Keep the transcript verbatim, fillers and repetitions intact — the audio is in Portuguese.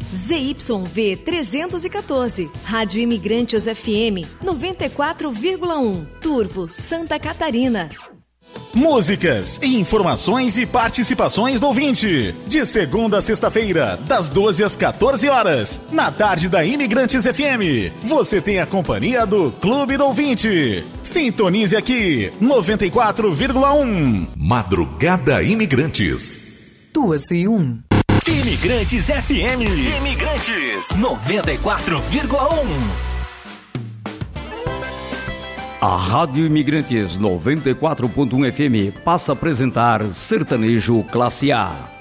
Z Y V trezentos e quatorze, Rádio Imigrantes F M noventa e quatro vírgula um, Turvo, Santa Catarina. Músicas, informações e participações do ouvinte. De segunda a sexta-feira, das doze às quatorze horas, na tarde da Imigrantes F M. Você tem a companhia do Clube do Ouvinte. Sintonize aqui, noventa e quatro vírgula um. Madrugada Imigrantes. Duas e um. Imigrantes F M. Imigrantes noventa e quatro vírgula um. A Rádio Imigrantes noventa e quatro ponto um F M passa a apresentar Sertanejo Classe A.